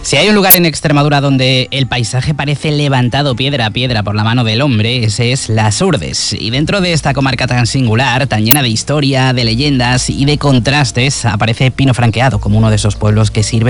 Si hay un lugar en Extremadura donde el paisaje parece levantado piedra a piedra por la mano del hombre, ese es Las Urdes. Y dentro de esta comarca tan singular, tan llena de historia, de leyendas y de contrastes, aparece Pino Franqueado como uno de esos pueblos que sirven